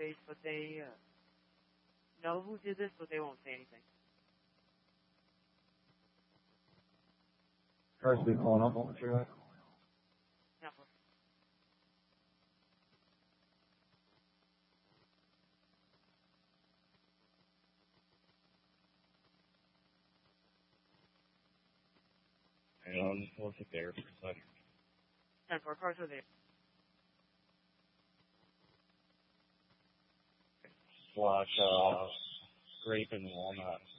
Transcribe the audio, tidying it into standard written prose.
face, but they know who did this, but they won't say anything. Cars be pulling up on the freeway. Yeah. I'll just pull it there for a second. 10-4, cars are there. Slash, grape and walnut.